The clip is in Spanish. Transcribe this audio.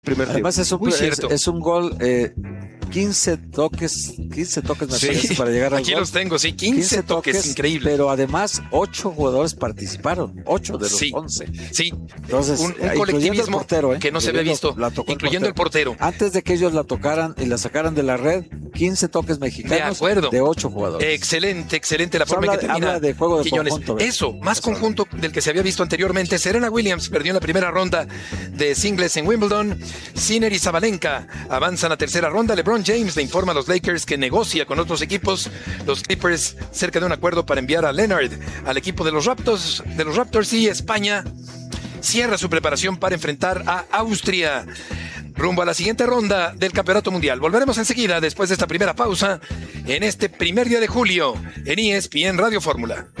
primer tiempo. Además es un gol, 15 toques me parece para llegar al aquí gol. Los tengo, sí, 15 toques, increíble. Pero además 8 jugadores participaron, 8 de los 11. Sí, entonces un colectivismo portero, que no se había visto, incluyendo el portero. Antes de que ellos la tocaran y la sacaran de la red, 15 toques mexicanos de 8 jugadores. Excelente la forma en que termina. Habla de juego de Quiñones. conjunto. Eso, más conjunto del que se había visto anteriormente. Serena Williams perdió en la primera ronda de singles en Wimbledon. Sinner y Sabalenka avanzan a tercera ronda. LeBron James le informa a los Lakers que negocia con otros equipos. Los Clippers cerca de un acuerdo para enviar a Leonard al equipo de los Raptors, y España cierra su preparación para enfrentar a Austria rumbo a la siguiente ronda del Campeonato Mundial. Volveremos enseguida después de esta primera pausa en este primer día de julio en ESPN Radio Fórmula.